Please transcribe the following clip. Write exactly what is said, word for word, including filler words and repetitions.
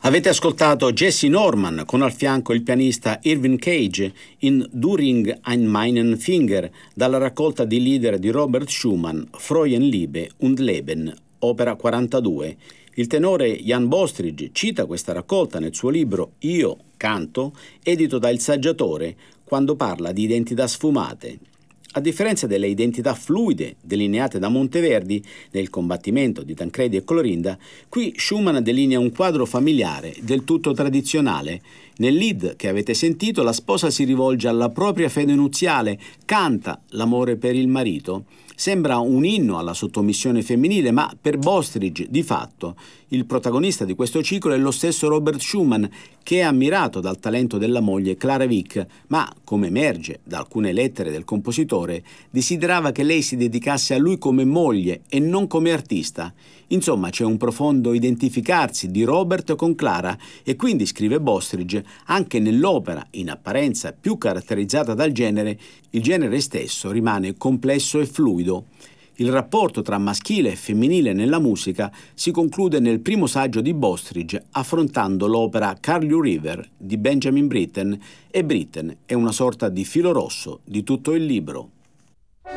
Avete ascoltato Jesse Norman con al fianco il pianista Irving Cage in Du Ring ein meinen Finger dalla raccolta di lieder di Robert Schumann Freuen Liebe und Leben, opera quarantadue. Il tenore Jan Bostridge cita questa raccolta nel suo libro Io canto, edito da Il Saggiatore, quando parla di identità sfumate. A differenza delle identità fluide delineate da Monteverdi nel combattimento di Tancredi e Clorinda, qui Schumann delinea un quadro familiare del tutto tradizionale. Nel lead che avete sentito la sposa si rivolge alla propria fede nuziale, canta l'amore per il marito. Sembra un inno alla sottomissione femminile, ma per Bostridge, di fatto, il protagonista di questo ciclo è lo stesso Robert Schumann, che è ammirato dal talento della moglie Clara Wieck, ma, come emerge da alcune lettere del compositore, desiderava che lei si dedicasse a lui come moglie e non come artista. Insomma, c'è un profondo identificarsi di Robert con Clara e quindi, scrive Bostridge, anche nell'opera, in apparenza più caratterizzata dal genere, il genere stesso rimane complesso e fluido. Il rapporto tra maschile e femminile nella musica si conclude nel primo saggio di Bostridge affrontando l'opera Carly River di Benjamin Britten, e Britten è una sorta di filo rosso di tutto il libro.